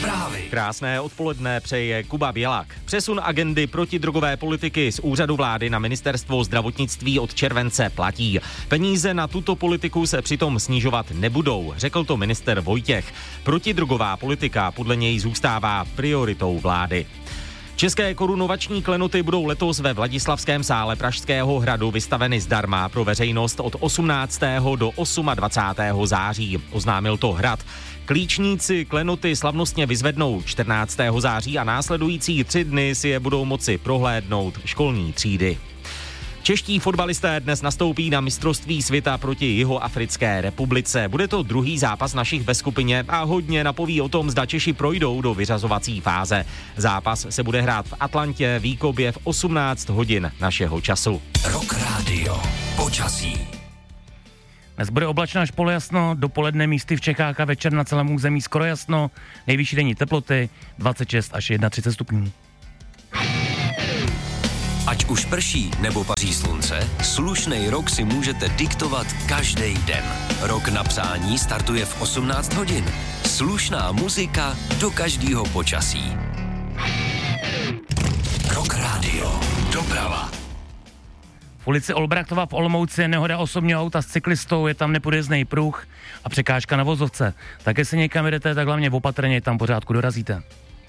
Zprávy. Krásné odpoledne přeje Kuba Bělak. Přesun agendy protidrogové politiky z úřadu vlády na ministerstvo zdravotnictví od července platí. Peníze na tuto politiku se přitom snižovat nebudou, řekl to minister Vojtěch. Protidrogová politika podle něj zůstává prioritou vlády. České korunovační klenoty budou letos ve Vladislavském sále Pražského hradu vystaveny zdarma pro veřejnost od 18. do 28. září, oznámil to hrad. Klíčníci klenoty slavnostně vyzvednou 14. září a následující 3 dny si je budou moci prohlédnout školní třídy. Čeští fotbalisté dnes nastoupí na mistrovství světa proti Jihoafrické republice. Bude to druhý zápas našich ve skupině a hodně napoví o tom, zda Češi projdou do vyřazovací fáze. Zápas se bude hrát v Atlantě výkobě v 18 hodin našeho času. Rock Radio. Počasí. Dnes bude oblačno až polojasno, dopoledne místy v Čechách a večer na celém území skoro jasno, nejvyšší denní teploty 26 až 31 stupňů. Ať už prší nebo paří slunce, slušnej rok si můžete diktovat každý den. Rok na přání startuje v 18 hodin. Slušná muzika do každého počasí. Rock Radio. Doprava. V ulici Olbrachtova v Olomouci je nehoda osobního auta s cyklistou, je tam nepodjezdný pruh a překážka na vozovce. Také se někam jedete, tak hlavně opatrně, tam pořádku dorazíte.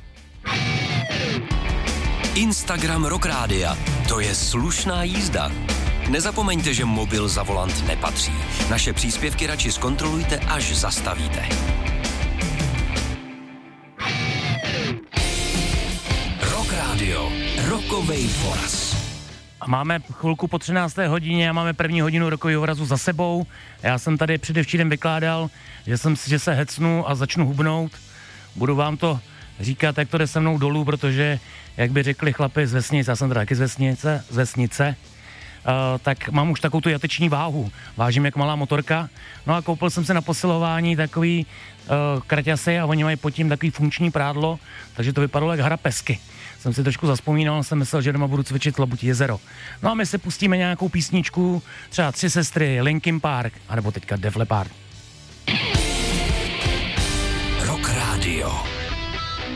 Instagram Rock Rádia. To je slušná jízda. Nezapomeňte, že mobil za volant nepatří. Naše příspěvky radši zkontrolujte, až zastavíte. Rock Radio. Rockovej voraz. A máme chvilku po 13. hodině a máme první hodinu rokového vorazu za sebou. Já jsem tady předevčírem vykládal, že se hecnu a začnu hubnout. Budu vám to říkat, jak to jde se mnou dolů, protože, jak by řekli chlapi z vesnice, já jsem teda taky z vesnice, tak mám už takovou tu jateční váhu. Vážím jak malá motorka. No a koupil jsem se na posilování takový kraťasy a oni mají pod tím takový funkční prádlo, takže to vypadalo jak hra pesky. Jsem si trošku zaspomínal, jsem myslel, že doma budu cvičit Labutí jezero. No a my si pustíme nějakou písničku, třeba 3 sestry, Linkin Park, anebo teďka Def Leppard. Rock Radio.